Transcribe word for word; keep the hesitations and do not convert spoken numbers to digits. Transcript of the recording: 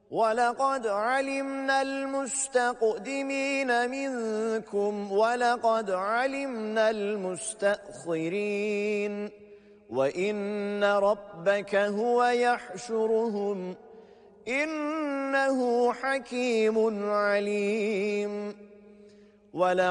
ولقد علمنا المستقدمين منكم ولقد علمنا المستأخرين وإن ربك هو يحشرهم إنه حكيم عليم.